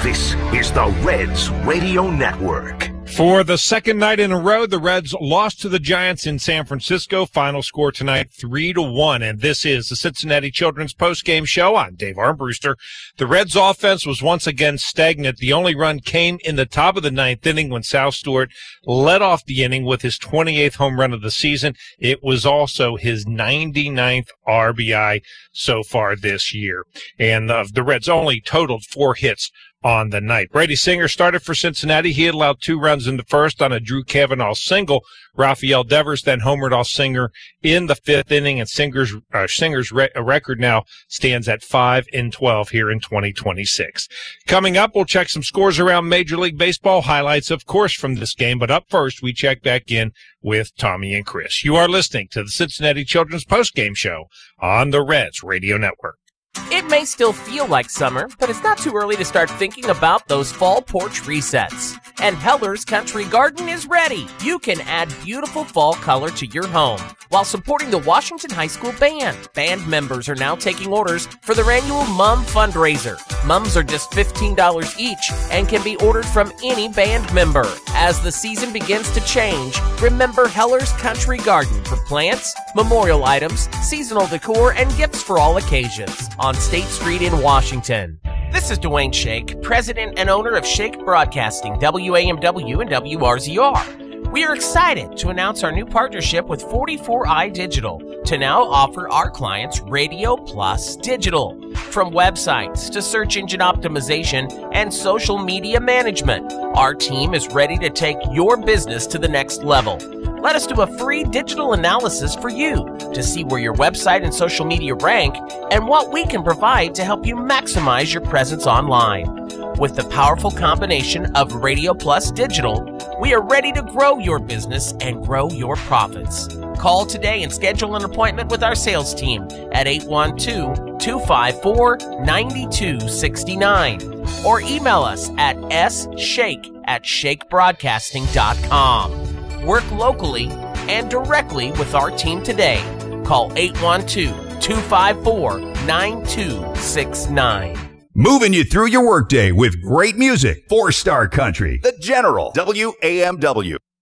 This is the Reds Radio Network. For the second night in a row, the Reds lost to the Giants in San Francisco. Final score tonight, 3-1. And this is the Cincinnati Children's postgame show. I'm Dave Armbruster. The Reds offense was once again stagnant. The only run came in the top of the ninth inning when Sal Stewart led off the inning with his 28th home run of the season. It was also his 99th RBI so far this year. And the Reds only totaled 4 hits on the night. Brady Singer started for Cincinnati. He had allowed 2 runs in the first on a Drew Cavanaugh single. Rafael Devers then homered off Singer in the 5th inning, and Singer's record now stands at 5-12 here in 2026. Coming up, we'll check some scores around Major League Baseball, highlights, of course, from this game. But up first, we check back in with Tommy and Chris. You are listening to the Cincinnati Children's postgame show on the Reds Radio Network. It may still feel like summer, but it's not too early to start thinking about those fall porch resets. And Heller's Country Garden is ready. You can add beautiful fall color to your home while supporting the Washington High School Band. Band members are now taking orders for their annual Mum fundraiser. Mums are just $15 each and can be ordered from any band member. As the season begins to change, remember Heller's Country Garden for plants, memorial items, seasonal decor, and gifts for all occasions on State Street in Washington. This is Dwayne Shake, president and owner of Shake Broadcasting, WAMW and WRZR. We are excited to announce our new partnership with 44i Digital to now offer our clients Radio Plus Digital. From websites to search engine optimization and social media management, our team is ready to take your business to the next level. Let us do a free digital analysis for you to see where your website and social media rank and what we can provide to help you maximize your presence online. With the powerful combination of Radio Plus Digital, we are ready to grow your business and grow your profits. Call today and schedule an appointment with our sales team at 812-254-9269 or email us at sshake@shakebroadcasting.com. Work locally and directly with our team today. Call 812-254-9269. Moving you through your workday with great music. 4-Star Country. The General. WAMW.